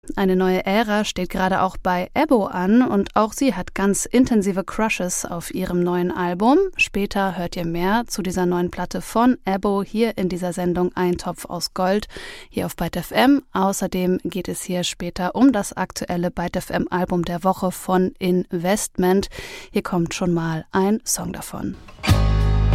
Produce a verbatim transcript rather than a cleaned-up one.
Eine neue Ära steht gerade auch bei Ebbo an und auch sie hat ganz intensive Crushes auf ihrem neuen Album. Später hört ihr mehr zu dieser neuen Platte von Ebbo hier in dieser Sendung Ein Topf aus Gold hier auf Byte F M. Außerdem geht es hier später um das aktuelle Byte F M Album der Woche von Investment. Hier kommt schon mal ein Song davon.